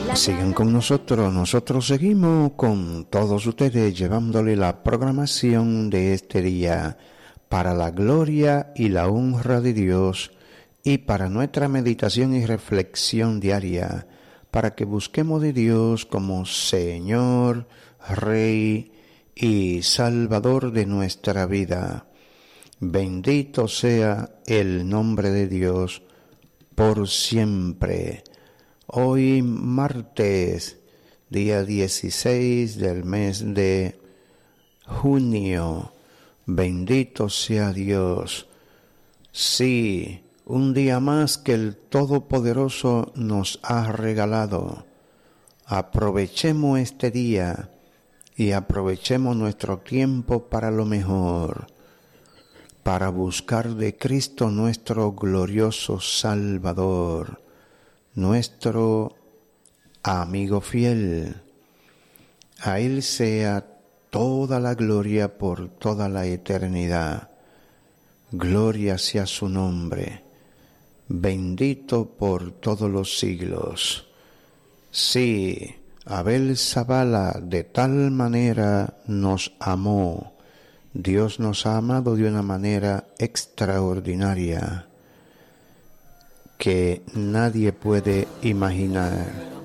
Sigan con nosotros seguimos con todos ustedes llevándole la programación de este día para la gloria y la honra de Dios y para nuestra meditación y reflexión diaria, para que busquemos de Dios como Señor, Rey y Salvador de nuestra vida. Bendito sea el nombre de Dios por siempre. Hoy martes, día 16 del mes de junio, bendito sea Dios. Sí, un día más que el Todopoderoso nos ha regalado. Aprovechemos este día y aprovechemos nuestro tiempo para lo mejor, para buscar de Cristo nuestro glorioso Salvador, nuestro amigo fiel. A Él sea toda la gloria por toda la eternidad. Gloria sea su nombre, bendito por todos los siglos. Sí, Abel Zabala de tal manera nos amó. Dios nos ha amado de una manera extraordinaria que nadie puede imaginar.